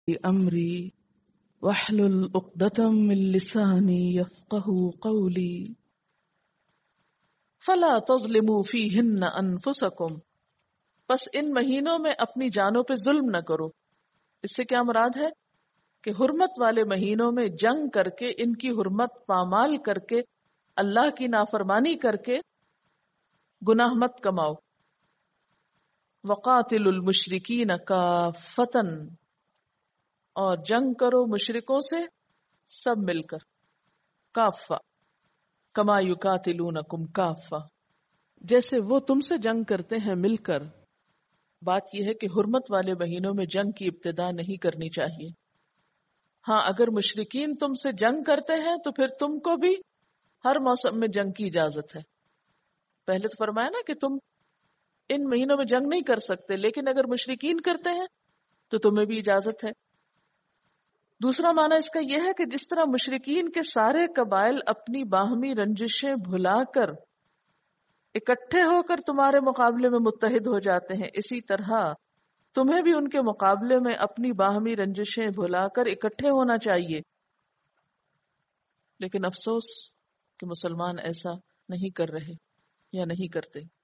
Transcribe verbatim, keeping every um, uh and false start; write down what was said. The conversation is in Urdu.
امری واحلل عقدۃ من لسانی یفقہوا قولی فلا تظلموا فیہن انفسکم، پس ان مہینوں میں اپنی جانوں پہ ظلم نہ کرو۔ اس سے کیا مراد ہے کہ حرمت والے مہینوں میں جنگ کر کے، ان کی حرمت پامال کر کے، اللہ کی نافرمانی کر کے گناہ مت کماؤ۔ وقاتلوا المشرکین کافۃ، اور جنگ کرو مشرکوں سے سب مل کر، کافہ، کما یقاتلونکم کافہ، جیسے وہ تم سے جنگ کرتے ہیں مل کر۔ بات یہ ہے کہ حرمت والے مہینوں میں جنگ کی ابتدا نہیں کرنی چاہیے۔ ہاں، اگر مشرکین تم سے جنگ کرتے ہیں تو پھر تم کو بھی ہر موسم میں جنگ کی اجازت ہے۔ پہلے تو فرمایا نا کہ تم ان مہینوں میں جنگ نہیں کر سکتے، لیکن اگر مشرکین کرتے ہیں تو تمہیں بھی اجازت ہے۔ دوسرا معنی اس کا یہ ہے کہ جس طرح مشرکین کے سارے قبائل اپنی باہمی رنجشیں بھلا کر اکٹھے ہو کر تمہارے مقابلے میں متحد ہو جاتے ہیں، اسی طرح تمہیں بھی ان کے مقابلے میں اپنی باہمی رنجشیں بھلا کر اکٹھے ہونا چاہیے۔ لیکن افسوس کہ مسلمان ایسا نہیں کر رہے یا نہیں کرتے۔